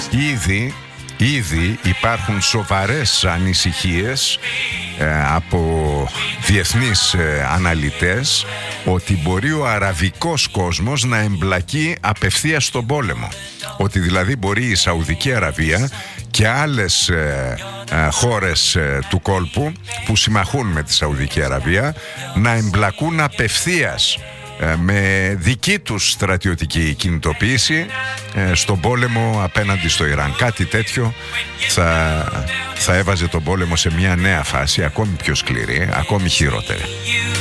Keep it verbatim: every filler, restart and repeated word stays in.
Ήδη, ήδη υπάρχουν σοβαρές ανησυχίες ε, από διεθνείς ε, αναλυτές ότι μπορεί ο αραβικός κόσμος να εμπλακεί απευθείας στον πόλεμο. Ότι δηλαδή μπορεί η Σαουδική Αραβία και άλλες ε, ε, χώρες ε, του κόλπου που συμμαχούν με τη Σαουδική Αραβία να εμπλακούν απευθείας ε, με δική τους στρατιωτική κινητοποίηση ε, στον πόλεμο απέναντι στο Ιράν. Κάτι τέτοιο θα, θα έβαζε τον πόλεμο σε μια νέα φάση, ακόμη πιο σκληρή, ακόμη χειρότερη.